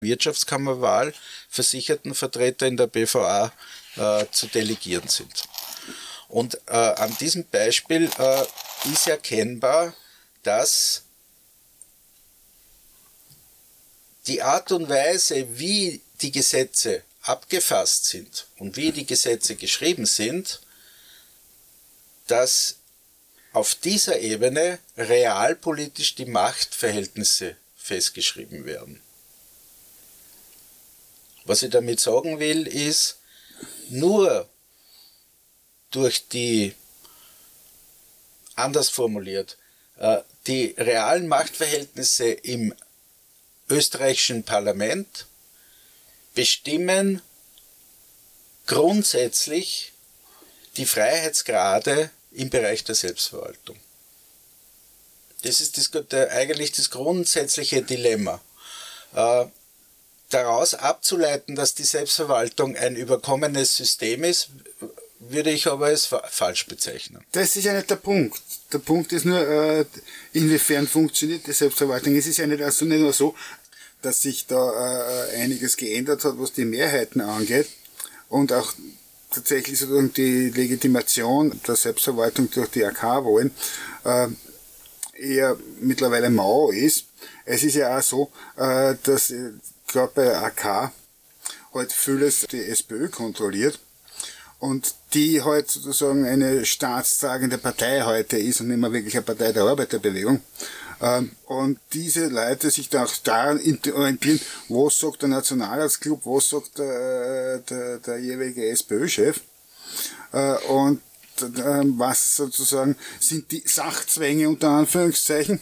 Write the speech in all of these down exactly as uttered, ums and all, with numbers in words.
Wirtschaftskammerwahl Versichertenvertreter in der B V A äh, zu delegieren sind. Und äh, an diesem Beispiel äh, ist erkennbar, dass die Art und Weise, wie die Gesetze abgefasst sind und wie die Gesetze geschrieben sind, dass auf dieser Ebene realpolitisch die Machtverhältnisse festgeschrieben werden. Was ich damit sagen will, ist, nur durch die, anders formuliert, die realen Machtverhältnisse im österreichischen Parlament bestimmen grundsätzlich die Freiheitsgrade im Bereich der Selbstverwaltung. Das ist das, der, eigentlich das grundsätzliche Dilemma. Äh, daraus abzuleiten, dass die Selbstverwaltung ein überkommenes System ist, würde ich aber als fa- falsch bezeichnen. Das ist ja nicht der Punkt. Der Punkt ist nur, äh, inwiefern funktioniert die Selbstverwaltung. Es ist ja nicht, also nicht nur so, dass sich da äh, einiges geändert hat, was die Mehrheiten angeht und auch tatsächlich sozusagen die Legitimation der Selbstverwaltung durch die A K-Wahlen äh, eher mittlerweile mau ist. Es ist ja auch so, äh, dass äh, gerade bei der A K halt vieles die SPÖ kontrolliert und die halt sozusagen eine staatstragende Partei heute ist und nicht mehr wirklich eine Partei der Arbeiterbewegung. Und diese Leute sich dann auch daran orientieren, was sagt der Nationalratsclub, was sagt der, der, der jeweilige SPÖ-Chef und was sozusagen sind die Sachzwänge unter Anführungszeichen,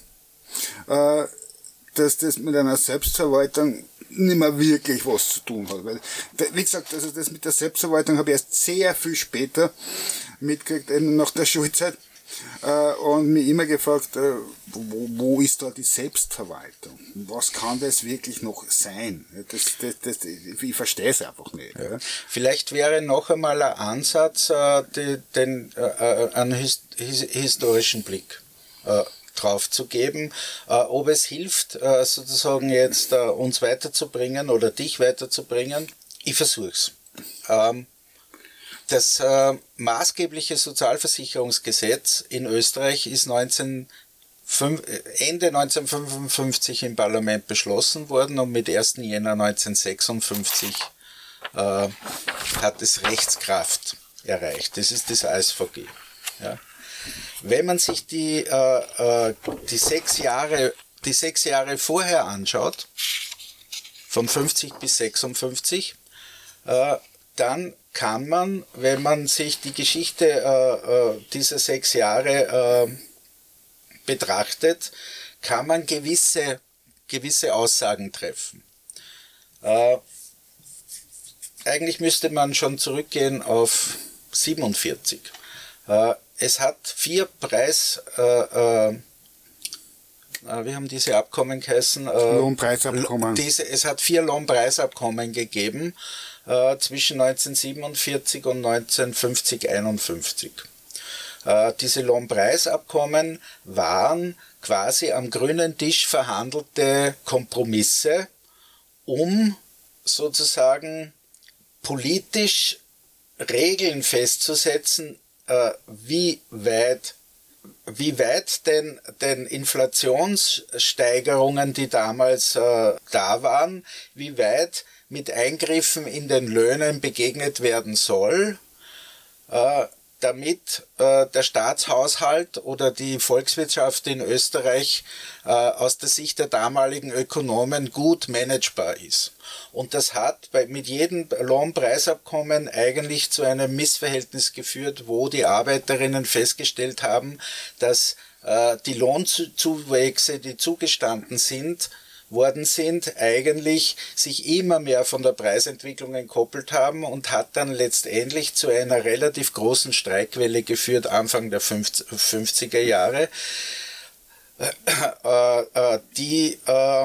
dass das mit einer Selbstverwaltung nicht mehr wirklich was zu tun hat. Weil, wie gesagt, also das mit der Selbstverwaltung habe ich erst sehr viel später mitgekriegt, eben nach der Schulzeit. Äh, und mich immer gefragt, äh, wo, wo ist da die Selbstverwaltung? Was kann das wirklich noch sein? Das, das, das, ich verstehe es einfach nicht. Ja. Ja. Vielleicht wäre noch einmal ein Ansatz, äh, die, den, äh, einen his, his, historischen Blick äh, drauf zu geben, äh, ob es hilft, äh, sozusagen jetzt äh, uns weiterzubringen oder dich weiterzubringen. Ich versuch's. Ähm, Das äh, maßgebliche Sozialversicherungsgesetz in Österreich ist neunzehn, Ende neunzehnhundertfünfundfünfzig im Parlament beschlossen worden und mit ersten Jänner neunzehnhundertsechsundfünfzig äh, hat es Rechtskraft erreicht. Das ist das A S V G. Ja. Wenn man sich die, äh, äh, die, sechs Jahre, die sechs Jahre vorher anschaut, von fünfzig bis sechsundfünfzig, äh, dann kann man, wenn man sich die Geschichte äh, dieser sechs Jahre äh, betrachtet, kann man gewisse, gewisse Aussagen treffen. Äh, eigentlich müsste man schon zurückgehen auf siebenundvierzig. Äh, es hat vier Preis... Äh, äh, wie haben diese Abkommen geheißen? Lohnpreisabkommen. Diese, es hat vier Lohnpreisabkommen gegeben äh, zwischen neunzehnhundertsiebenundvierzig und neunzehnhundertfünfzig einundfünfzig. Äh, diese Lohnpreisabkommen waren quasi am grünen Tisch verhandelte Kompromisse, um sozusagen politisch Regeln festzusetzen, äh, wie weit wie weit denn den Inflationssteigerungen, die damals äh, da waren, wie weit mit Eingriffen in den Löhnen begegnet werden soll, äh, damit äh, der Staatshaushalt oder die Volkswirtschaft in Österreich äh, aus der Sicht der damaligen Ökonomen gut managebar ist. Und das hat bei, mit jedem Lohnpreisabkommen eigentlich zu einem Missverhältnis geführt, wo die Arbeiterinnen festgestellt haben, dass äh, die Lohnzuwächse, die zugestanden sind, worden sind, eigentlich sich immer mehr von der Preisentwicklung entkoppelt haben und hat dann letztendlich zu einer relativ großen Streikwelle geführt, Anfang der fünfziger Jahre, äh, äh, die, äh,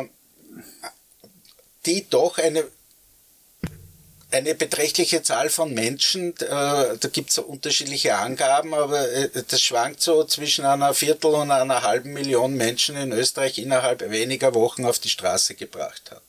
die doch eine eine beträchtliche Zahl von Menschen, äh, da gibt es so unterschiedliche Angaben, aber äh, das schwankt so zwischen einer Viertel und einer halben Million Menschen in Österreich innerhalb weniger Wochen auf die Straße gebracht hat.